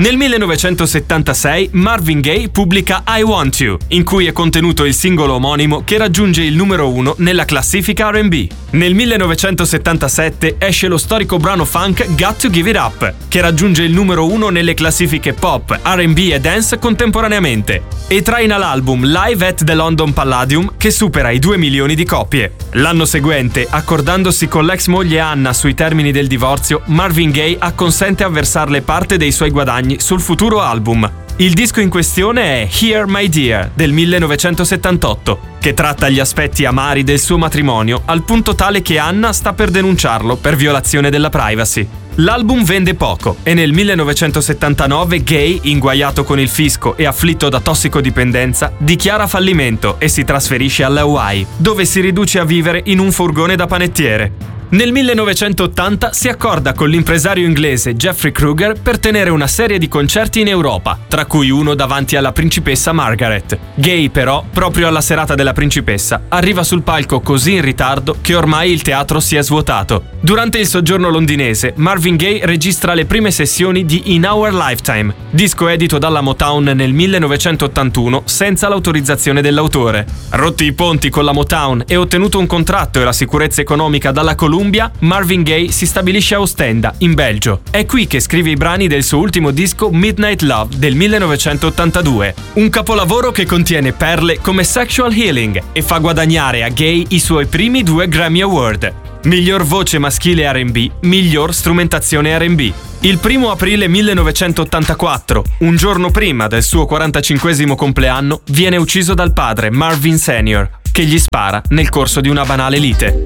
Nel 1976 Marvin Gaye pubblica I Want You, in cui è contenuto il singolo omonimo che raggiunge il numero 1 nella classifica R&B. Nel 1977 esce lo storico brano funk Got to Give It Up, che raggiunge il numero 1 nelle classifiche pop, R&B e dance contemporaneamente, e traina l'album Live at the London Palladium, che supera i 2 milioni di copie. L'anno seguente, accordandosi con l'ex moglie Anna sui termini del divorzio, Marvin Gaye acconsente a versarle parte dei suoi guadagni sul futuro album. Il disco in questione è Here My Dear del 1978, che tratta gli aspetti amari del suo matrimonio, al punto tale che Anna sta per denunciarlo per violazione della privacy. L'album vende poco e nel 1979 Gaye, inguaiato con il fisco e afflitto da tossicodipendenza, dichiara fallimento e si trasferisce alle Hawaii, dove si riduce a vivere in un furgone da panettiere. Nel 1980 si accorda con l'impresario inglese Jeffrey Kruger per tenere una serie di concerti in Europa, tra cui uno davanti alla principessa Margaret. Gaye però, proprio alla serata della principessa, arriva sul palco così in ritardo che ormai il teatro si è svuotato. Durante il soggiorno londinese, Marvin Gaye registra le prime sessioni di In Our Lifetime, disco edito dalla Motown nel 1981 senza l'autorizzazione dell'autore. Rotti i ponti con la Motown e ottenuto un contratto e la sicurezza economica dalla Columbia, Marvin Gaye si stabilisce a Ostenda, in Belgio. È qui che scrive i brani del suo ultimo disco Midnight Love del 1982, un capolavoro che contiene perle come Sexual Healing e fa guadagnare a Gaye i suoi primi 2 Grammy Award. Miglior voce maschile R&B, miglior strumentazione R&B. Il 1 aprile 1984, un giorno prima del suo 45esimo compleanno, viene ucciso dal padre Marvin Sr., che gli spara nel corso di una banale lite.